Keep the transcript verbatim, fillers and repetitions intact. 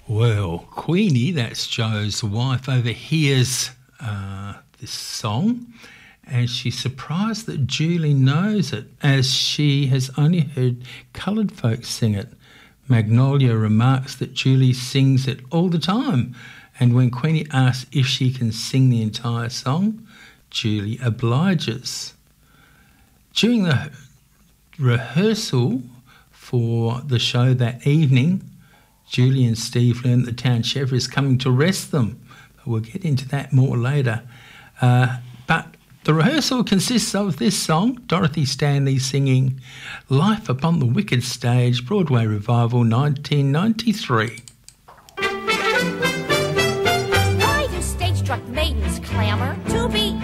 Well, Queenie, that's Joe's wife, overhears uh, this song and she's surprised that Julie knows it, as she has only heard coloured folks sing it. Magnolia remarks that Julie sings it all the time, and when Queenie asks if she can sing the entire song, Julie obliges. During the rehearsal for the show that evening, Julie and Steve learn the town chef is coming to arrest them. But we'll get into that more later. Uh, but the rehearsal consists of this song, Dorothy Stanley singing Life Upon the Wicked Stage, Broadway Revival, nineteen ninety-three. Why do stage-struck maidens clamour to be